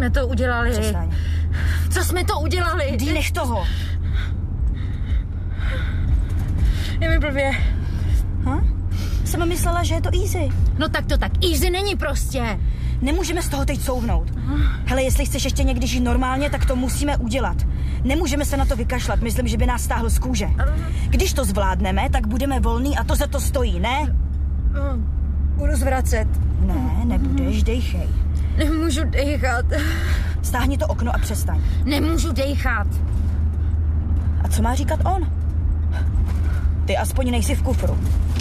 jsme to udělali? Přestaň. Co jsme to udělali? Dí, nech toho. Je mi blbě. Jsem myslela, že je to easy. No tak to tak easy není prostě. Nemůžeme z toho teď couvnout. Hele, jestli chceš ještě někdy žít normálně, tak to musíme udělat. Nemůžeme se na to vykašlat, myslím, že by nás stáhlo z kůže. Když to zvládneme, tak budeme volní a to za to stojí, ne? Budu zvracet. Ne, nebudeš, dejchej. Nemůžu dejchat. Stáhni to okno a přestaň. Nemůžu dejchat. A co má říkat on? Ty aspoň nejsi v kufru.